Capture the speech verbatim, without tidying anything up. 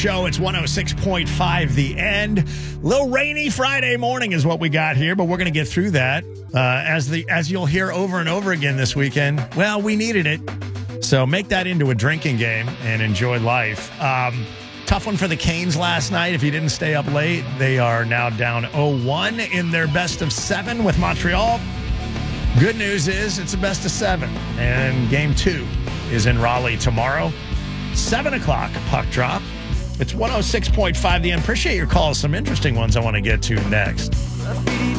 Show. It's one oh six point five The End. Little rainy Friday morning is what we got here, but we're going to get through that. Uh, as the as you'll hear over and over again this weekend, well, we needed it. So make that into a drinking game and enjoy life. Um, tough one for the Canes last night. If you didn't stay up late, they are now down oh one in their best of seven with Montreal. Good news is it's a best of seven, and game two is in Raleigh tomorrow. seven o'clock puck drop. It's one oh six point five The End. Appreciate your calls. Some interesting ones I want to get to next.